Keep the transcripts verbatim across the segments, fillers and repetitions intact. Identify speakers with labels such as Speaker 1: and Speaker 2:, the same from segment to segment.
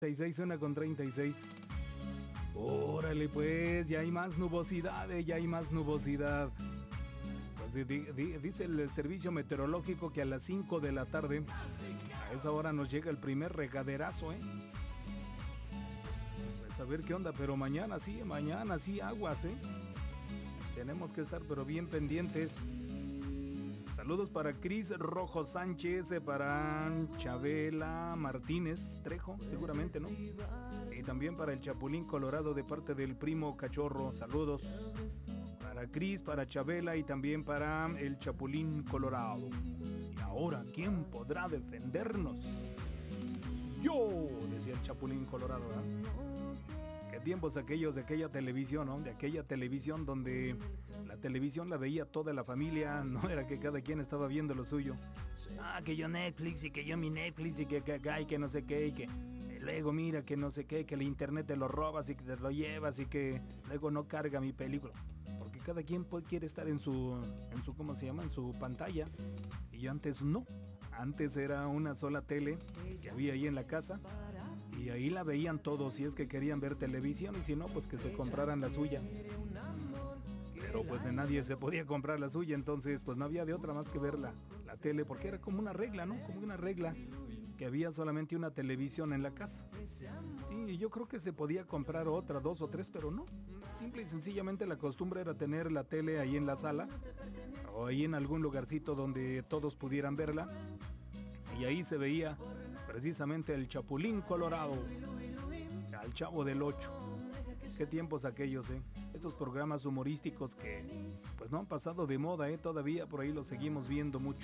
Speaker 1: treinta y seis, una con treinta y seis. Órale pues, ya hay más nubosidad, eh, ya hay más nubosidad. Pues di, di, dice el servicio meteorológico que a las cinco de la tarde, a esa hora nos llega el primer regaderazo, eh. Pues a ver qué onda, pero mañana sí, mañana sí aguas, eh. Tenemos que estar pero bien pendientes. Saludos para Cris Rojo Sánchez, para Chabela Martínez Trejo, seguramente, ¿no? Y también para el Chapulín Colorado de parte del primo Cachorro. Saludos para Cris, para Chabela y también para el Chapulín Colorado. Y ahora, ¿quién podrá defendernos? Yo, decía el Chapulín Colorado, ¿verdad? Qué tiempos aquellos de aquella televisión, ¿no? De aquella televisión donde la televisión la veía toda la familia, no era que cada quien estaba viendo lo suyo. Ah, que yo Netflix y que yo mi Netflix y que acá y que no sé qué y que luego mira que no sé qué, que el internet te lo robas y que te lo llevas y que luego no carga mi película. Porque cada quien puede, quiere estar en su, en su, ¿cómo se llama? En su pantalla. Y antes no. Antes era una sola tele que había ahí en la casa. Y ahí la veían todos si es que querían ver televisión y si no, pues que se compraran la suya. Pero pues de nadie se podía comprar la suya, entonces pues no había de otra más que ver la, la tele, porque era como una regla, ¿no? Como una regla que había solamente una televisión en la casa. Sí, yo creo que se podía comprar otra, dos o tres, pero no. Simple y sencillamente la costumbre era tener la tele ahí en la sala o ahí en algún lugarcito donde todos pudieran verla. Y ahí se veía precisamente el Chapulín Colorado, al Chavo del Ocho. Qué tiempos aquellos, eh. Esos programas humorísticos que pues no han pasado de moda, eh. Todavía por ahí los seguimos viendo mucho.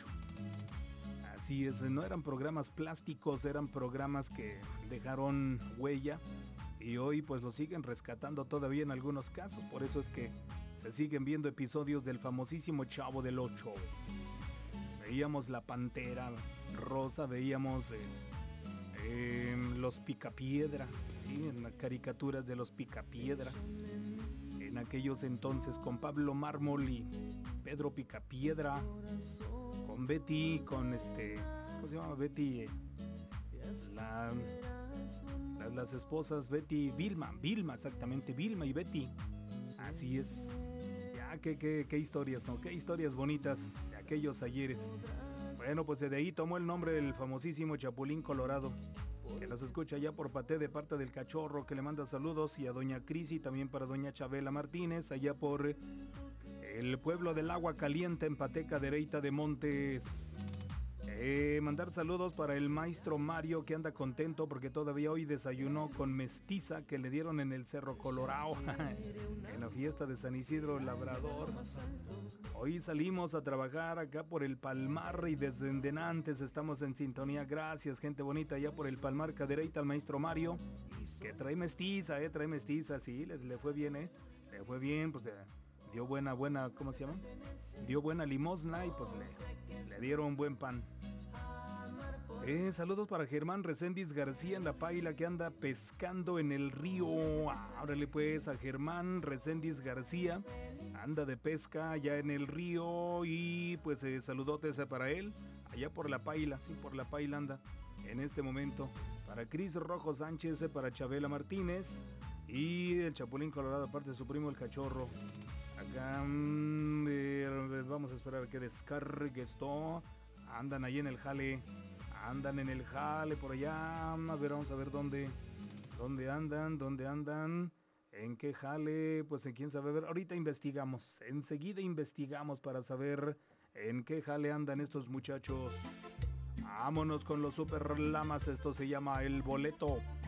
Speaker 1: Así es, no eran programas plásticos, eran programas que dejaron huella y hoy pues los siguen rescatando todavía en algunos casos. Por eso es que se siguen viendo episodios del famosísimo Chavo del Ocho. Veíamos La Pantera Rosa, veíamos eh, eh, Los Picapiedra, ¿sí? En las caricaturas de Los Picapiedra. En aquellos entonces con Pablo Mármol y Pedro Picapiedra, con Betty, con este, ¿cómo se llama Betty? Eh, la, la, las esposas Betty, Vilma, Vilma, exactamente, Vilma y Betty. Así es. Ya, qué, qué, qué historias, ¿no? Qué historias bonitas de aquellos ayeres. Bueno, pues de ahí tomó el nombre del famosísimo Chapulín Colorado, que nos escucha ya por Paté de parte del Cachorro, que le manda saludos, y a doña Cris y también para doña Chabela Martínez, allá por el pueblo del Agua Caliente en Paté, Cadereyta de Montes. Eh, mandar saludos para el maestro Mario, que anda contento porque todavía hoy desayunó con mestiza que le dieron en el Cerro Colorado, en la fiesta de San Isidro Labrador. Hoy salimos a trabajar acá por el Palmar y desde antes estamos en sintonía. Gracias, gente bonita, allá por el Palmar, Cadereyta, al maestro Mario, que trae mestiza, eh, trae mestiza, sí, le, le fue bien, eh, le fue bien, pues... Eh, dio buena, buena, ¿cómo se llama? Dio buena limosna y pues le, le dieron buen pan. Eh, saludos para Germán Reséndiz García en La Paila, que anda pescando en el río. Árale pues a Germán Reséndiz García, anda de pesca allá en el río y pues eh, saludotes para él, allá por La Paila, sí, por La Paila anda en este momento. Para Cris Rojo Sánchez, para Chabela Martínez y el Chapulín Colorado, aparte de su primo el Cachorro. Acá mmm, eh, vamos a esperar a que descargue esto. Andan ahí en el jale. Andan en el jale por allá. A ver, vamos a ver dónde. ¿Dónde andan? ¿Dónde andan? ¿En qué jale? Pues en quién sabe. A ver, ahorita investigamos. Enseguida investigamos para saber en qué jale andan estos muchachos. Vámonos con los super lamas. Esto se llama El Boleto.